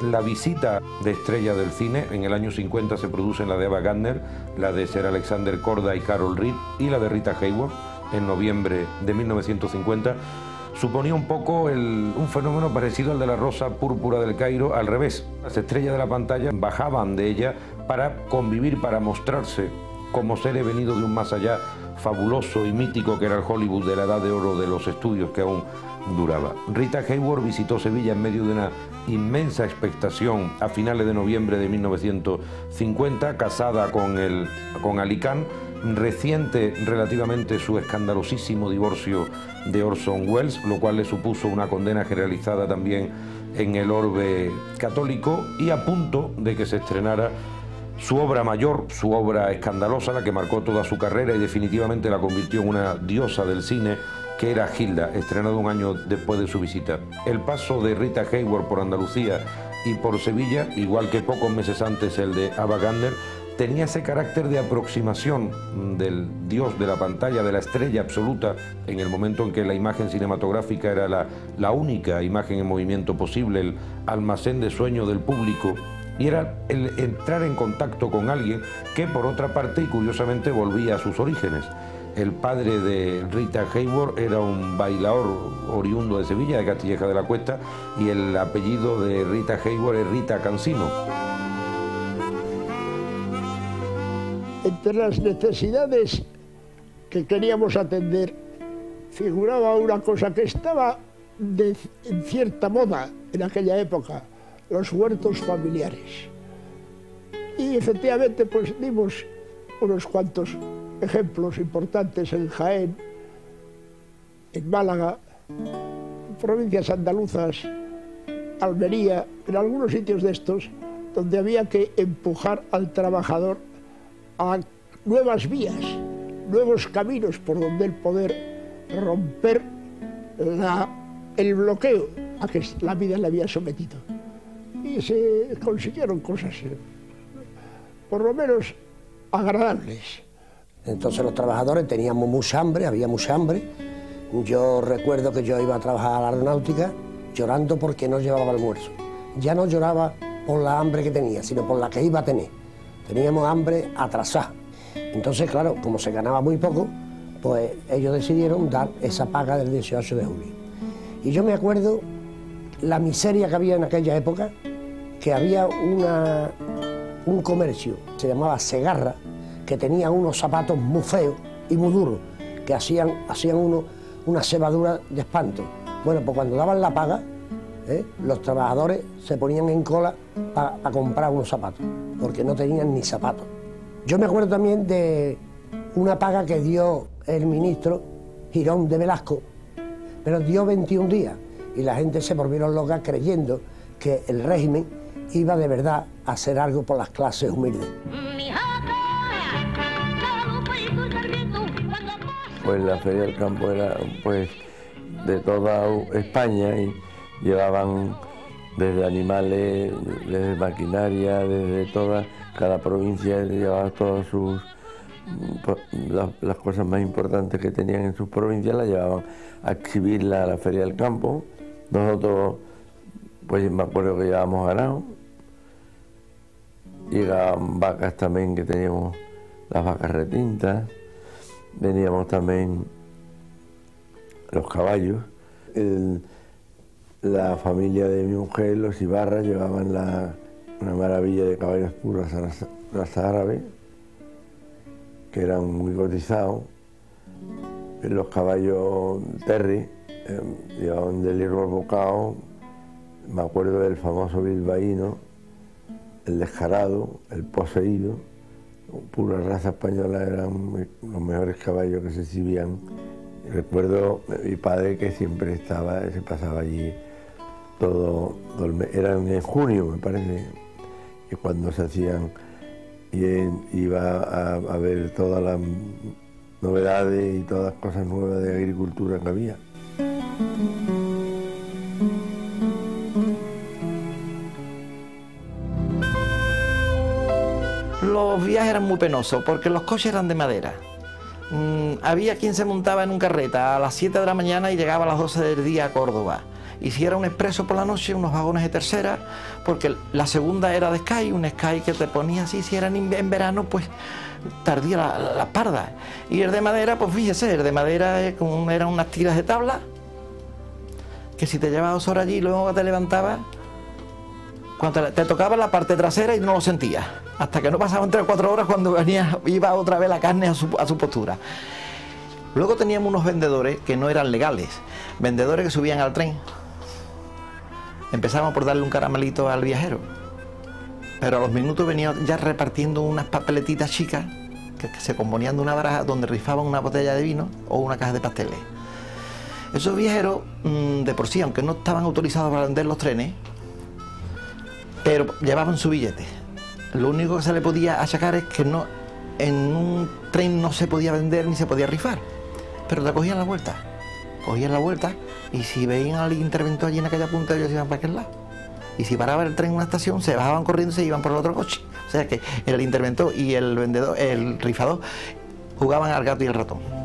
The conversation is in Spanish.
la visita de estrellas del cine. En el año 50 se producen la de Ava Gardner, la de Sir Alexander Korda y Carol Reed y la de Rita Hayworth en noviembre de 1950. Suponía un poco un fenómeno parecido al de la Rosa Púrpura del Cairo, al revés. Las estrellas de la pantalla bajaban de ella para convivir, para mostrarse como seres venidos de un más allá fabuloso y mítico que era el Hollywood de la edad de oro de los estudios que aún duraba. Rita Hayworth visitó Sevilla en medio de una inmensa expectación a finales de noviembre de 1950, casada con Ali Khan, reciente relativamente su escandalosísimo divorcio de Orson Welles, lo cual le supuso una condena generalizada también en el orbe católico, y a punto de que se estrenara su obra mayor, su obra escandalosa, la que marcó toda su carrera y definitivamente la convirtió en una diosa del cine, que era Gilda, estrenado un año después de su visita. El paso de Rita Hayworth por Andalucía y por Sevilla, igual que pocos meses antes el de Ava Gardner, tenía ese carácter de aproximación del dios de la pantalla, de la estrella absoluta, en el momento en que la imagen cinematográfica era la única imagen en movimiento posible, el almacén de sueño del público, y era el entrar en contacto con alguien que, por otra parte, y curiosamente, volvía a sus orígenes. El padre de Rita Hayworth era un bailador oriundo de Sevilla, de Castilleja de la Cuesta, y el apellido de Rita Hayworth es Rita Cansino. Entre las necesidades que queríamos atender figuraba una cosa que estaba en cierta moda en aquella época: los huertos familiares. Y efectivamente pues dimos unos cuantos ejemplos importantes en Jaén, en Málaga, provincias andaluzas, Almería, en algunos sitios de estos donde había que empujar al trabajador a nuevas vías, nuevos caminos por donde él poder romper el bloqueo a que la vida le había sometido. Y se consiguieron cosas, por lo menos agradables. Entonces los trabajadores teníamos mucha hambre, había mucha hambre. Yo recuerdo que yo iba a trabajar a la aeronáutica llorando porque no llevaba almuerzo. Ya no lloraba por la hambre que tenía, sino por la que iba a tener. Teníamos hambre atrasada. Entonces, claro, como se ganaba muy poco, pues ellos decidieron dar esa paga del 18 de julio. Y yo me acuerdo la miseria que había en aquella época, que había un comercio, se llamaba Segarra, que tenía unos zapatos muy feos y muy duros, que hacían una cebadura de espanto. Bueno, pues cuando daban la paga, los trabajadores se ponían en cola para comprar unos zapatos, porque no tenían ni zapatos. Yo me acuerdo también de una paga que dio el ministro Girón de Velasco, pero dio 21 días, y la gente se volvieron loca creyendo que el régimen iba de verdad a hacer algo por las clases humildes. Pues la Feria del Campo era pues de toda España y llevaban desde animales, desde maquinaria, desde cada provincia llevaba todas las cosas más importantes que tenían en sus provincias, las llevaban a exhibirla a la Feria del Campo. Nosotros, pues me acuerdo que llevábamos ganado, llegaban vacas también, que teníamos las vacas retintas, veníamos también los caballos. La familia de mi mujer, los Ibarra, llevaban una maravilla de caballos puros a raza árabe, que eran muy cotizados. Los caballos Terry llevaban del hierro bocado. Me acuerdo del famoso bilbaíno, el descarado, el poseído, pura raza española, eran los mejores caballos que se exhibían. Recuerdo mi padre que siempre se pasaba allí todo el mes, era en junio me parece, y cuando se hacían, y iba a ver todas las novedades y todas las cosas nuevas de agricultura que había. Los viajes eran muy penosos porque los coches eran de madera. Había quien se montaba en un carreta a las 7 de la mañana y llegaba a las 12 del día a Córdoba. y si era un expreso por la noche, unos vagones de tercera, porque la segunda era de Sky, un Sky que te ponía así, si era en verano, pues tardía la parda. Y el de madera, pues fíjese, el de madera eran unas tiras de tabla, que si te llevabas 2 horas allí y luego te levantabas, cuando te tocaba la parte trasera y no lo sentías, hasta que no pasaban 3 o 4 horas cuando iba otra vez la carne a su postura. Luego teníamos unos vendedores que no eran legales, vendedores que subían al tren. Empezábamos por darle un caramelito al viajero, pero a los minutos venían ya repartiendo unas papeletitas chicas que se componían de una baraja donde rifaban una botella de vino o una caja de pasteles. Esos viajeros, de por sí, aunque no estaban autorizados para vender los trenes, pero llevaban su billete. Lo único que se le podía achacar es que no, en un tren no se podía vender ni se podía rifar, pero te cogían la vuelta. Cogían la vuelta y si veían al interventor allí en aquella punta, ellos iban para aquel lado. Y si paraba el tren en una estación, se bajaban corriendo y se iban por el otro coche. O sea que el interventor y el vendedor, el rifador, jugaban al gato y el ratón.